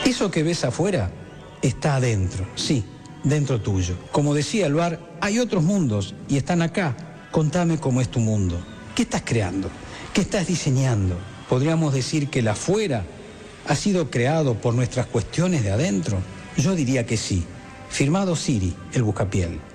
Eso que ves afuera está adentro, sí, dentro tuyo. Como decía el bar, hay otros mundos y están acá. Contame cómo es tu mundo. ¿Qué estás creando? ¿Qué estás diseñando? ¿Podríamos decir que el afuera ha sido creado por nuestras cuestiones de adentro? Yo diría que sí. Firmado Siri, el Buscapiel.